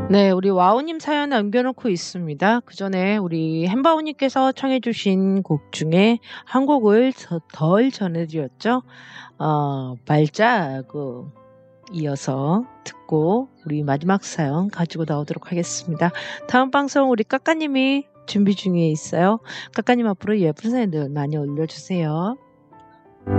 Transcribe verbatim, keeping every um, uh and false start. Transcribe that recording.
네. 우리 와우님 사연 남겨 놓고 있습니다. 그전에 우리 햄바오님께서 청해 주신 곡 중에 한 곡을 저 덜 전해 드렸죠. 어 발자국 이어서 듣고 우리 마지막 사연 가지고 나오도록 하겠습니다. 다음 방송 우리 까까님이 준비 중에 있어요. 까까님 앞으로 예쁜 사연들 많이 올려 주세요.